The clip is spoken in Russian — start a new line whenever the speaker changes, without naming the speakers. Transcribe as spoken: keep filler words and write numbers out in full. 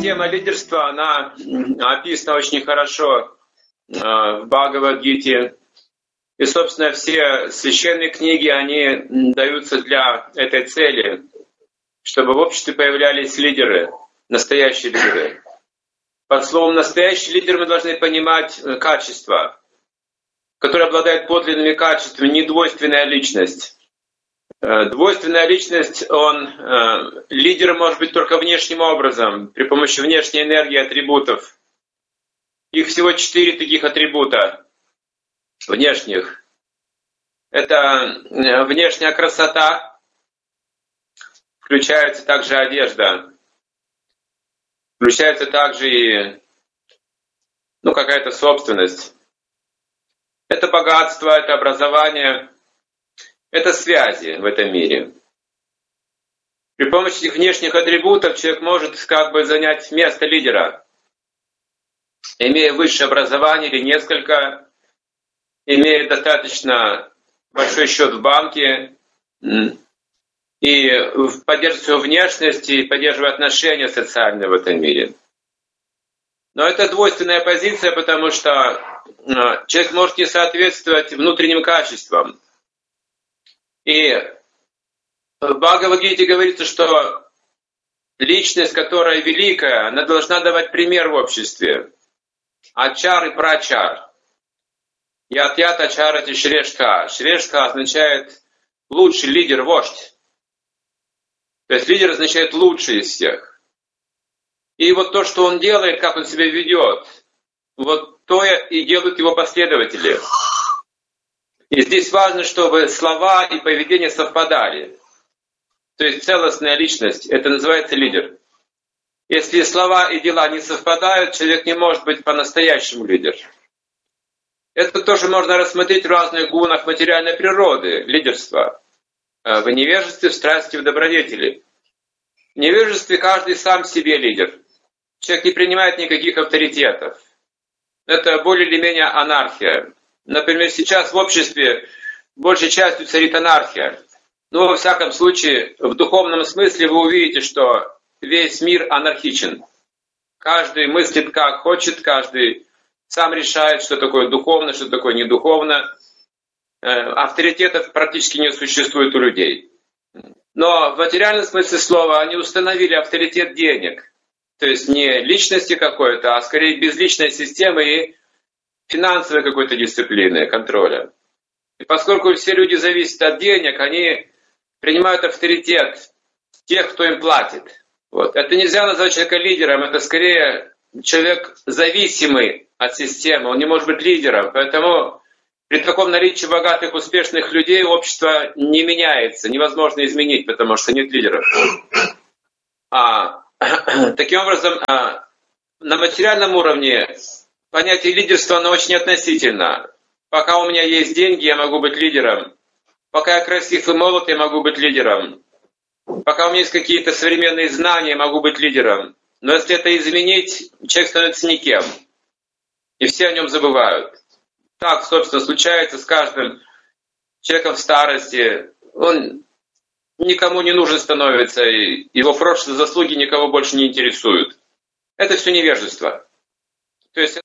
тема лидерства, она описана очень хорошо в Бхагавад-гите. И, собственно, все священные книги, они даются для этой цели, чтобы в обществе появлялись лидеры, настоящие лидеры. Под словом «настоящий лидер» мы должны понимать качества, который обладает подлинными качествами, недвойственная личность. Двойственная личность, он, лидер может быть только внешним образом, при помощи внешней энергии, атрибутов. Их всего четыре таких атрибута внешних. Это внешняя красота, включается также одежда, включается также и ну, какая-то собственность. Это богатство, это образование, это связи в этом мире. При помощи этих внешних атрибутов человек может как бы занять место лидера, имея высшее образование или несколько, имея достаточно большой счет в банке и поддерживать свою внешность и поддерживать отношения социальные в этом мире. Но это двойственная позиция, потому что человек может не соответствовать внутренним качествам. И в Бхагавад-гите говорится, что личность, которая великая, она должна давать пример в обществе. Ачар и прачар. Ят-ят ачарати шрештха. Шрештха означает лучший лидер, вождь. То есть лидер означает лучший из всех. И вот то, что он делает, как он себя ведет, вот то и делают его последователи. И здесь важно, чтобы слова и поведение совпадали. То есть целостная личность, это называется лидер. Если слова и дела не совпадают, человек не может быть по-настоящему лидер. Это тоже можно рассмотреть в разных гунах материальной природы, лидерства. В невежестве, в страсти, в добродетели. В невежестве каждый сам себе лидер. Человек не принимает никаких авторитетов. Это более или менее анархия. Например, сейчас в обществе большей частью царит анархия. Но, во всяком случае, в духовном смысле вы увидите, что весь мир анархичен. Каждый мыслит как хочет, каждый сам решает, что такое духовно, что такое недуховно. Авторитетов практически не существует у людей. Но в материальном смысле слова они установили авторитет денег. То есть не личности какой-то, а скорее безличной системы и финансовой какой-то дисциплины, контроля. И поскольку все люди зависят от денег, они принимают авторитет тех, кто им платит. Вот. Это нельзя назвать человека лидером, это скорее человек зависимый от системы, он не может быть лидером. Поэтому при таком наличии богатых, успешных людей общество не меняется, невозможно изменить, потому что нет лидеров. А, таким образом, а, на материальном уровне понятие лидерства, оно очень относительно. Пока у меня есть деньги, я могу быть лидером. Пока я красив и молод, я могу быть лидером. Пока у меня есть какие-то современные знания, я могу быть лидером. Но если это изменить, человек становится никем. И все о нем забывают. Так, собственно, случается с каждым человеком в старости. Он никому не нужен становится, и его прошлые заслуги никого больше не интересуют. Это все невежество. То есть